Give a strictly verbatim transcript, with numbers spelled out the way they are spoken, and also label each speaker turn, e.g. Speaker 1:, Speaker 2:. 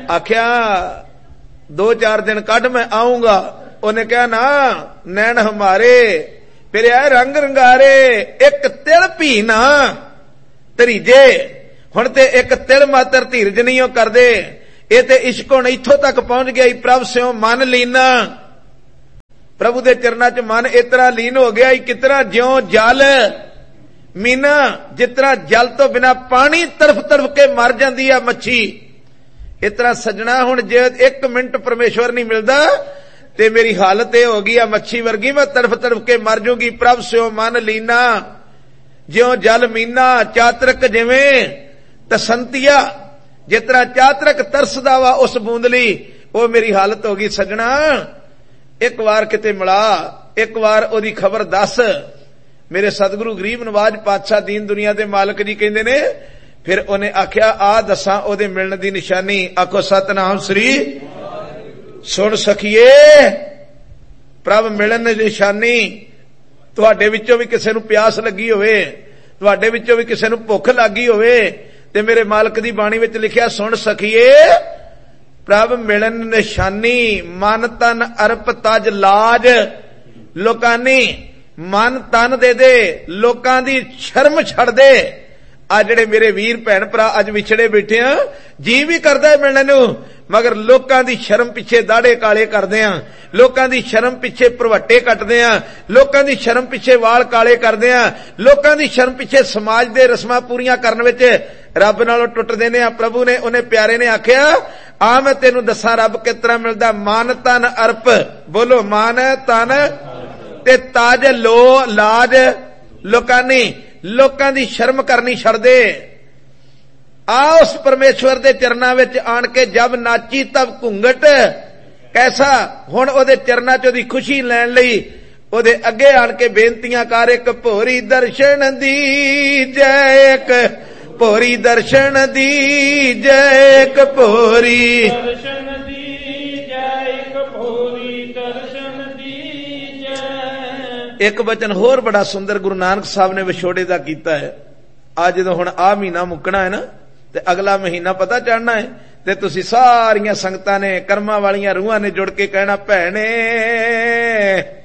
Speaker 1: आख्या दो चार दिन कढ़ मैं आऊंगा। उन्हें कहा ना नैन हमारे फिर आए रंग रंगारे एक तिल भी ना तरीजे। हुण ते एक तिल मात्र धीरज नहीं हो करदे। ये ते इश्क हुण इत्थों तक पहुंच गया। प्रभ स्यों मन लीना, प्रभु दे चरना च मन इतना लीन हो गया कितना ज्यों जल मीना, जितना जल तो बिना पानी तड़फ तड़फ के मर जाती है मच्छी, इतना सजना हुण जे एक मिनट परमेश्वर नहीं मिलता ते मेरी हालत यह होगी आ मच्छी वर्गी, मैं तड़फ तड़फ के मर जूंगी। प्रभ स्यों मन लीना ज्यों जल मीना, चातरक जिवें तसंतिया, जितना चातरक तरसदा वा उस बूंदली, वो मेरी हालत होगी। सजना एक बार किते मिला, एक बार ओदी खबर दस। मेरे सतगुरु गरीब नवाज पातशाह दीन दुनिया दे मालक जी कहंदे ने, फिर उन्हें आख्या आ दसा ओदे मिलण दी निशानी। आखो सतनाम श्री। सुन सखिए प्रभ मिलन दी निशानी, तुहाडे विचों भी किसे नूं प्यास लगी होवे, तुहाडे विचों भी किसे नूं भुख लगी होवे, ते मेरे मालक दी बाणी विच लिखिया सुन सखिए प्रभ मिलन निशानी, मन तन अर्प तज लाज लोकानी। मन तन दे दे, लोकां दी शर्म छड़ दे। आ जिहड़े मेरे वीर भैन भरा अज विछड़े बैठे आ, जी भी करदा है मिलण नूं, मगर लोकां दी शर्म पिछे दाड़े काले करदे आ, लोकां दी शर्म पिछे भरवट्टे कटदे आ, लोकां दी शर्म पिछे वाल काले करदे आ, लोकां दी शर्म पिछे समाज दे रस्मां पूरीआं करन विच रब नालों टुटदे ने। प्रभु ने उन्हें प्यारे ने आख्या आ मैं तेनूं दसां रब किस तरह मिलदा। मन तन अर्प, बोलो मन तन ते ताज लो लाज लोकानी, लोकां दी शर्म करनी छड़ दे। आ उस परमेश्वर दे चरनां विच आण के जब नाची तब घुंघट कैसा। हुण ओदे चरनां च ओदी खुशी लैण लई ओदे अगे आण के बेनतियां कर, एक भोरी दर्शन दी जय, एक भोरी दर्शन दी जय, एक भोरी दर्शन दी जय, एक भोरी दर्शन दी जय। एक वचन होर बड़ा सुंदर गुरु नानक साहब ने विछोड़े दा कीता है। आज जदों हुण आ महीना मुकना है ना, ते अगला महीना पता चढ़ना है, ते तुसी सारियां संगतां ने कर्मां वालियां रूहां ने जुड़ के कहना भैणे